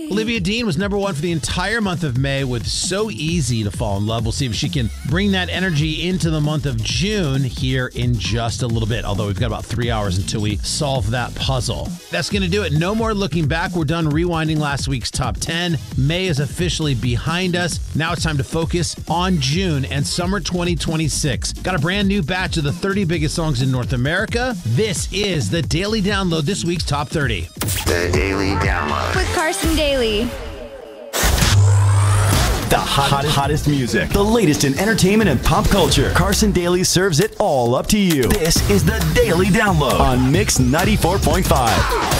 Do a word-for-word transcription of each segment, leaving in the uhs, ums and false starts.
Olivia Dean was number one for the entire month of May with So Easy to Fall in Love. We'll see if she can bring that energy into the month of June here in just a little bit, although we've got about three hours until we solve that puzzle. That's going to do it. No more looking back. We're done rewinding last week's top ten. May is officially behind us. Now it's time to focus on June and summer twenty twenty-six. Got a brand new batch of the thirty biggest songs in North America. This is the Daily Download, this week's top thirty. The Daily Download with Carson Daly. The hottest, hottest music, the latest in entertainment and pop culture. Carson Daly serves it all up to you. This is the Daily Download on Mix ninety-four point five.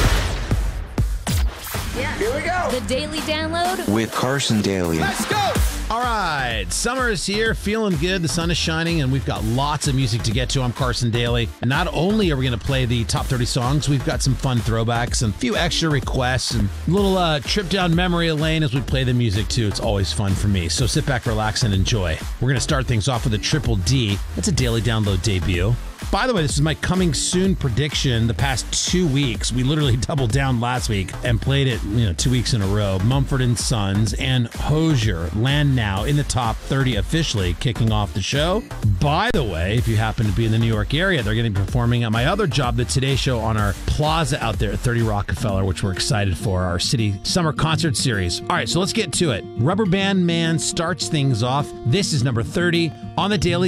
Yeah. Here we go. The Daily Download with Carson Daly. Let's go. All right, summer is here, feeling good, the sun is shining, and we've got lots of music to get to. I'm Carson Daly, and not only are we going to play the top thirty songs, we've got some fun throwbacks and a few extra requests and a little uh, trip down memory lane as we play the music, too. It's always fun for me, so sit back, relax, and enjoy. We're going to start things off with a Triple D. That's a Daily Download debut. By the way, this is my coming soon prediction the past two weeks. We literally doubled down last week and played it, you know, two weeks in a row. Mumford and Sons and Hozier land now in the top thirty officially, kicking off the show. By the way, if you happen to be in the New York area, they're going to be performing at my other job, the Today Show, on our plaza out there at thirty Rockefeller, which we're excited for, our city summer concert series. All right, so let's get to it. Rubber Band Man starts things off. This is number thirty on the Daily